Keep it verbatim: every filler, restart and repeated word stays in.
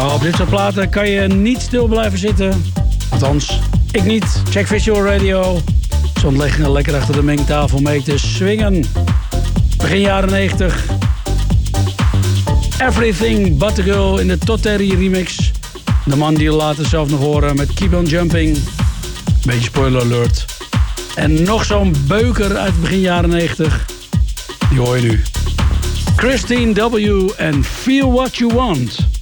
Nou, op dit soort platen kan je niet stil blijven zitten. Althans, ik niet. Check Visual Radio. Soms liggen lekker achter de mengtafel mee te swingen. Begin jaren negentig. Everything But The Girl in de Todd Terry remix. De man die je later zelf nog horen met Keep On Jumping. Beetje spoiler alert. En nog zo'n beuker uit begin jaren negentig. Die hoor je nu. Christine W. en Feel What You Want.